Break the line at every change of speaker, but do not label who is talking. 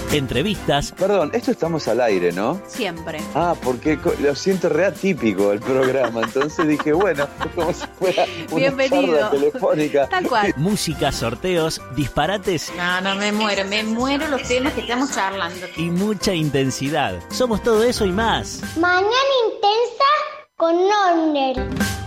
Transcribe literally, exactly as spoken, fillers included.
entrevistas.
Perdón, esto estamos al aire, ¿no?
Siempre.
Ah, porque co- lo siento re atípico el programa, entonces dije, bueno, como si fuera una
Bienvenido.
charla telefónica.
Tal cual.
Música, sorteos, disparates
No, no, me muero, me muero los temas que estamos charlando.
y mucha intensidad. Somos todo eso y más.
Mañana intensa con Norner.